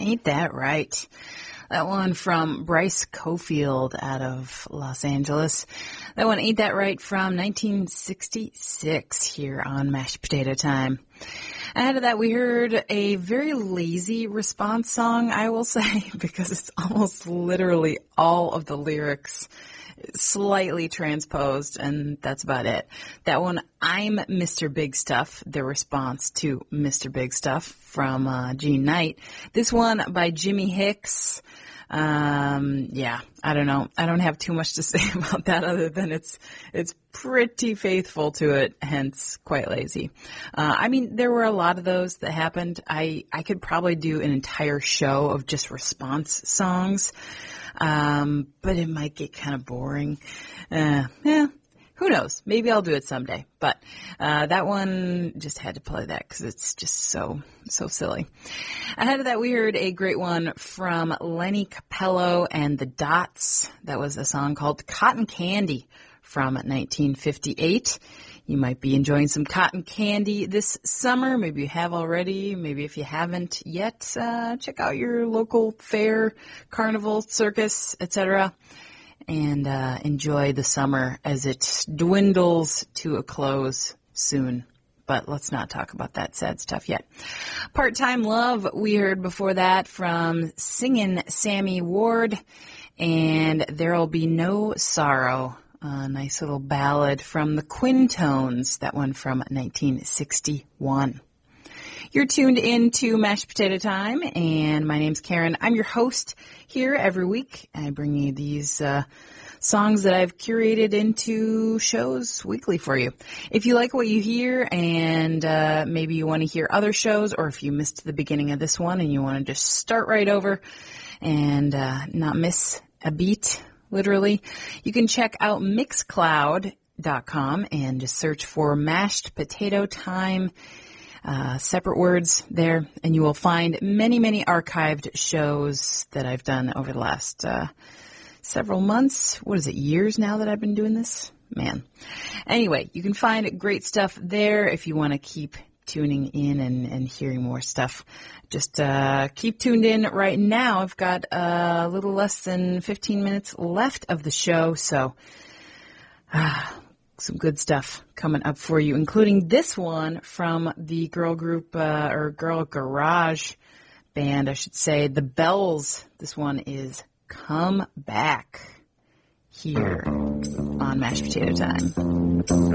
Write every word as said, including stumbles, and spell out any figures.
Ain't That Right? That one from Bryce Cofield out of Los Angeles. That one, Ain't That Right, from nineteen sixty-six here on Mashed Potato Time. Ahead of that, we heard a very lazy response song, I will say, because it's almost literally all of the lyrics slightly transposed, and that's about it. That one, I'm Mister Big Stuff, the response to Mister Big Stuff from uh, Gene Knight. This one by Jimmy Hicks. Um, yeah, I don't know. I don't have too much to say about that other than it's it's pretty faithful to it, hence quite lazy. Uh, I mean, there were a lot of those that happened. I, I could probably do an entire show of just response songs. Um, but it might get kind of boring. Uh, yeah, who knows? Maybe I'll do it someday. But uh, that one, just had to play that because it's just so, so silly. Ahead of that, we heard a great one from Lenny Capello and the Dots. That was a song called Cotton Candy from nineteen fifty-eight. You might be enjoying some cotton candy this summer. Maybe you have already. Maybe if you haven't yet, uh, check out your local fair, carnival, circus, et cetera, and uh, enjoy the summer as it dwindles to a close soon. But let's not talk about that sad stuff yet. Part-Time Love, we heard before that from Singin' Sammy Ward, and There'll Be No Sorrow. A nice little ballad from the Quintones, that one from nineteen sixty-one. You're tuned in to Mashed Potato Time, and my name's Karen. I'm your host here every week. I bring you these uh, songs that I've curated into shows weekly for you. If you like what you hear and uh, maybe you want to hear other shows, or if you missed the beginning of this one and you want to just start right over and uh, not miss a beat, literally, you can check out mixcloud dot com and just search for Mashed Potato Time, uh, separate words there, and you will find many, many archived shows that I've done over the last uh, several months. What is it, years now that I've been doing this? Man. Anyway, you can find great stuff there if you want to keep tuning in and, and hearing more stuff. Just uh, keep tuned in right now. I've got a little less than fifteen minutes left of the show, so uh, some good stuff coming up for you, including this one from the girl group, uh, or girl garage band, I should say, The Bells. This one is Come Back here on Mashed Potato Time.